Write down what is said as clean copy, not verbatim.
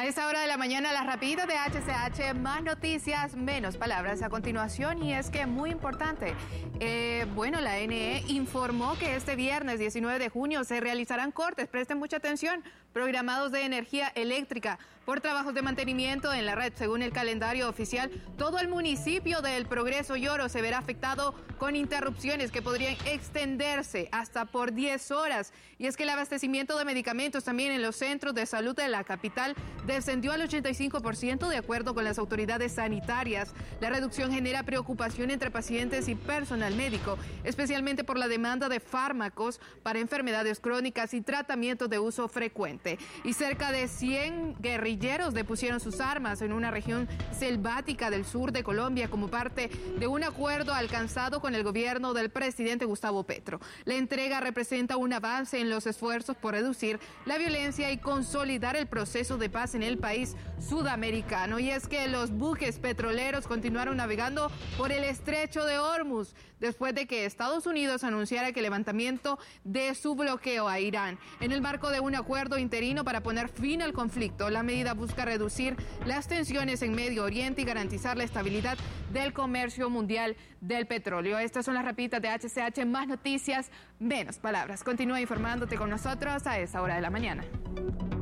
A esta hora de la mañana, las rapiditas de HCH, más noticias, menos palabras a continuación, y es que muy importante. La NE informó que este viernes 19 de junio se realizarán cortes, presten mucha atención, programados de energía eléctrica por trabajos de mantenimiento en la red. Según el calendario oficial, todo el municipio de El Progreso y Oro se verá afectado con interrupciones que podrían extenderse hasta por 10 horas. Y es que el abastecimiento de medicamentos también en los centros de salud de la capital descendió al 85% de acuerdo con las autoridades sanitarias. La reducción genera preocupación entre pacientes y personal médico, especialmente por la demanda de fármacos para enfermedades crónicas y tratamientos de uso frecuente. Y cerca de 100 guerrilleros depusieron sus armas en una región selvática del sur de Colombia como parte de un acuerdo alcanzado con el gobierno del presidente Gustavo Petro. La entrega representa un avance en los esfuerzos por reducir la violencia y consolidar el proceso de paz en el país sudamericano. Y es que los buques petroleros continuaron navegando por el estrecho de Hormuz después de que Estados Unidos anunciara que el levantamiento de su bloqueo a Irán. En el marco de un acuerdo interino para poner fin al conflicto, la medida busca reducir las tensiones en Medio Oriente y garantizar la estabilidad del comercio mundial del petróleo. Estas son las rapiditas de HCH, más noticias, menos palabras. Continúa informándote con nosotros a esa hora de la mañana.